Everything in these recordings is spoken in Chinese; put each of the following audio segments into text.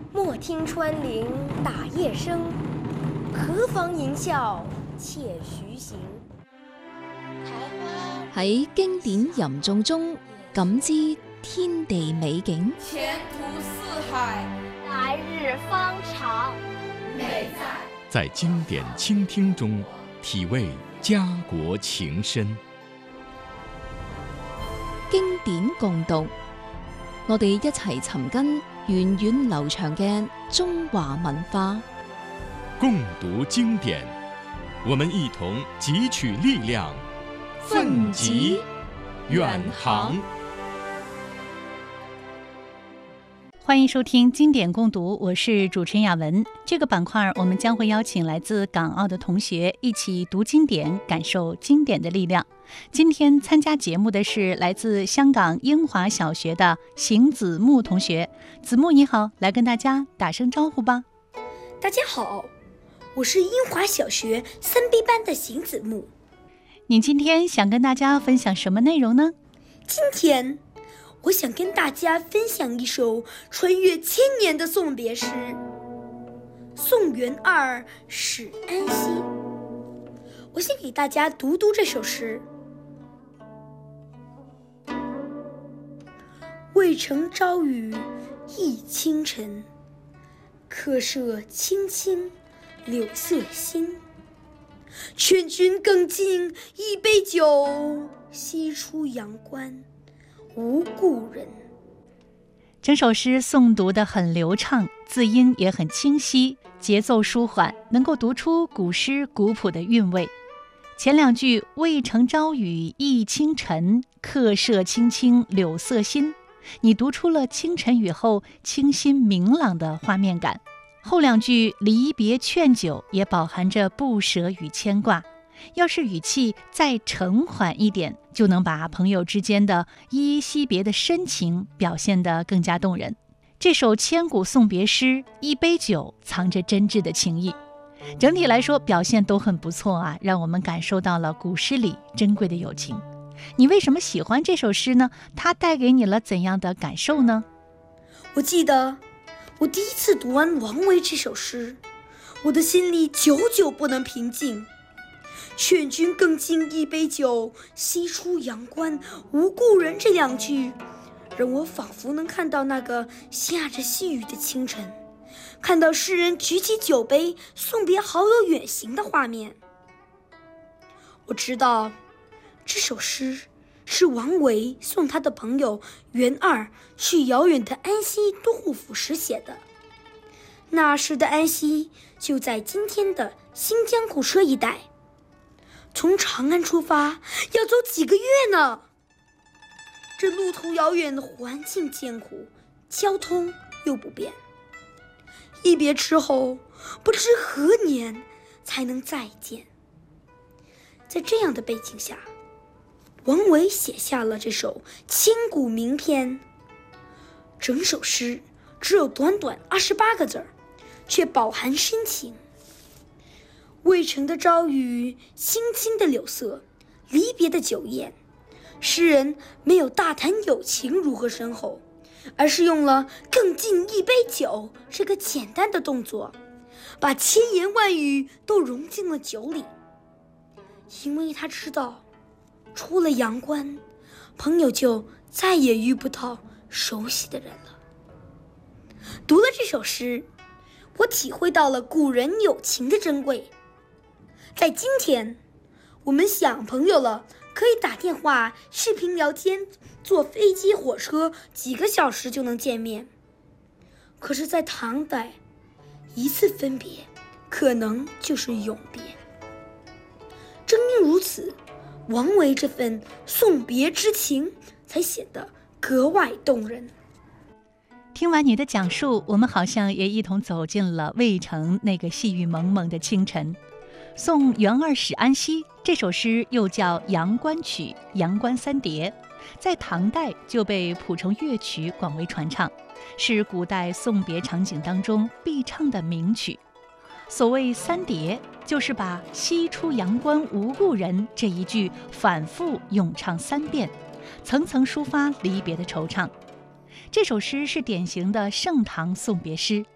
莫听穿林打叶声，何妨吟啸且徐行。 喺經典吟誦中感知天地美景， 前途似海， 來日方長。 美在經典傾聽中體味家國情深。 經典共讀，我哋一齊尋根源遠流長嘅中華文化。 共讀經典，我們一同汲取力量，奮楫遠航。 歡迎收聽經典共讀，我是主持人雅文。這個板塊我們將會邀請來自港澳的同學一起讀經典，感受經典的力量。今天參加節目的是來自香港英華小學的邢子木同學。子木你好，來跟大家打聲招呼吧。 大家好，我是英華小學3B 班的邢子木。 你今天想跟大家分享什麼內容呢？ 今天我想跟大家分享一首穿越1000年的送別詩《送元二使安西》。我先給大家讀這首詩。渭城朝雨浥輕塵，客舍青青柳色新。勸君更盡一杯酒，西出陽關無故人。 整首詩誦讀得很流暢，字音也很清晰，節奏舒緩，能夠讀出古詩古樸的韻味。前兩句渭城朝雨浥輕塵，客舍青青柳色新，你讀出了清晨雨後清新明朗的畫面感。後兩句離別勸酒也飽含着不捨與牽掛，要是語氣再沉緩一點，就能把朋友之間的依依惜別的深情表現得更加動人。這首千古送別詩，一杯酒藏着真摯的情誼。整體來說表現都很不錯啊，讓我們感受到了古詩裡珍貴的友情。你為什麼喜歡這首詩呢？它帶給你了怎樣的感受呢？ 我記得我第一次讀完王維這首詩，我的心裡久久不能平靜。勸君更盡一杯酒，西出陽關無故人，這兩句讓我仿佛能看到那個下着細雨的清晨，看到詩人舉起酒杯送別好友遠行的畫面。我知道這首詩是王維送他的朋友元二去遙遠的安西都護府時寫的。那時的安西就在今天的新疆古車一帶，從長安出發要走幾個月呢。這路途遙遠，環境艱苦，交通又不便，一別之後不知何年才能再見。在這樣的背景下，王維寫下了這首千古名篇。整首詩只有短短28個字，卻飽含深情。渭城的朝雨，青青的柳色，離別的酒宴，詩人沒有大談友情如何深厚，而是用了更盡一杯酒這個簡單的動作，把千言萬語都融進了酒裡。因為他知道出了陽關，朋友就再也遇不到熟悉的人了。讀了這首詩，我體會到了古人友情的珍貴。在今天，我們想朋友了，可以打電話、視頻聊天，坐飛機、火車，幾個小時就能見面。可是，在唐代，一次分別，可能就是永別。正因如此，王維這份送別之情才顯得格外動人。 聽完你的講述，我們好像也一同走進了渭城那個細雨濛濛的清晨。送元二使安西這首詩又叫《陽關曲》《陽關三疊》，在唐代就被譜成樂曲，廣為傳唱，是古代送別場景當中必唱的名曲。所謂三疊，就是把西出陽關無故人這一句反覆詠唱3遍，層層抒發離別的惆悵。這首詩是典型的盛唐送別詩，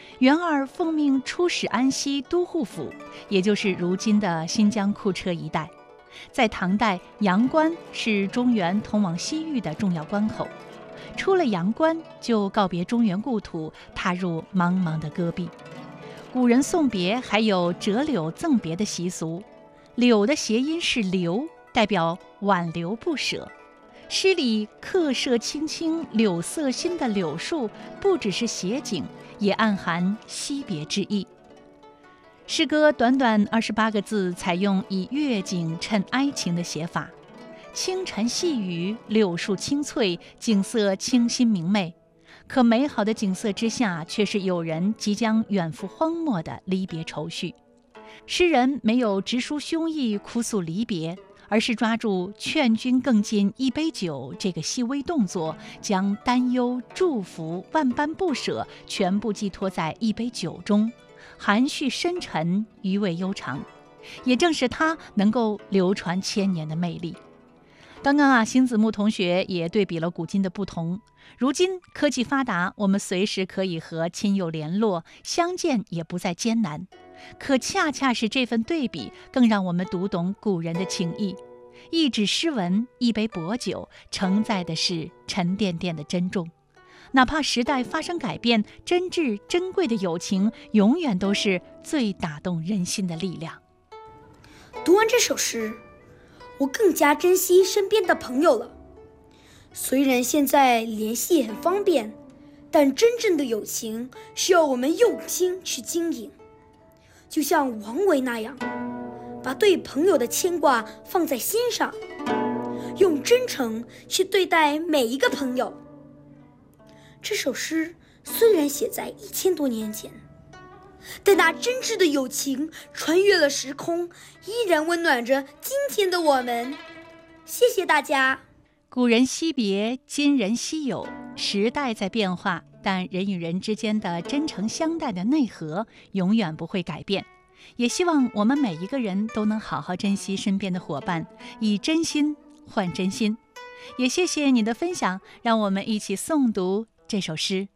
元二奉命出使安西都护府，也就是如今的新疆库车一带。在唐代，阳关是中原通往西域的重要关口。出了阳关，就告别中原故土，踏入茫茫的戈壁。古人送别还有折柳赠别的习俗，柳的谐音是留，代表挽留不舍。诗里客舍青青柳色新的柳树，不只是写景，也暗含惜别之意。诗歌短短28个字，采用以乐景衬哀情的写法。清晨细雨，柳树青翠，景色清新明媚。可美好的景色之下，却是有人即将远赴荒漠的离别愁绪。诗人没有直抒胸臆哭诉离别，而是抓住劝君更尽一杯酒这个细微动作，将担忧、祝福、万般不舍全部寄托在一杯酒中，含蓄深沉，余味悠长。也正是它能够流传千年的魅力。刚刚邢子木同学也对比了古今的不同。如今科技发达，我们随时可以和亲友联络，相见也不再艰难。可恰恰是这份对比，更让我们读懂古人的情谊。一纸诗文，一杯薄酒，承载的是沉甸甸的珍重。哪怕时代发生改变，真挚珍贵的友情，永远都是最打动人心的力量。 读完这首诗，我更加珍惜身边的朋友了。虽然现在联系很方便，但真正的友情需要我们用心去经营。就像王维那样，把对朋友的牵挂放在心上，用真诚去对待每一个朋友。这首诗虽然写在1000多年前，但那真挚的友情穿越了时空，依然温暖着今天的我们。谢谢大家。 古人惜别，今人惜友。时代在变化，但人与人之间的真诚相待的内核永远不会改变。也希望我们每一个人都能好好珍惜身边的伙伴，以真心换真心。也谢谢你的分享，让我们一起诵读这首诗。